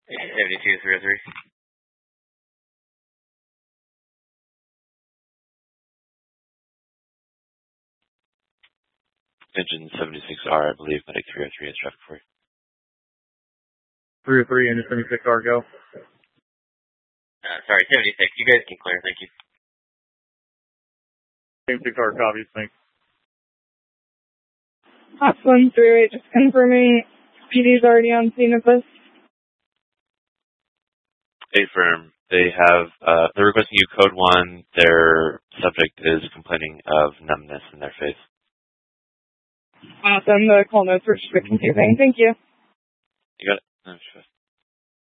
72-303. Engine 76R, I believe, Medic 303 is traffic for you. 303, Engine 76R, go. Sorry, 76. You guys can clear, thank you. 76R, copies, thanks. Ops 138, just confirming PD's already on scene of this. Affirm. They're requesting you code 1. Their subject is complaining of numbness in their face. Awesome, the call notes were just a bit confusing. Thank you. You got it? No, sure.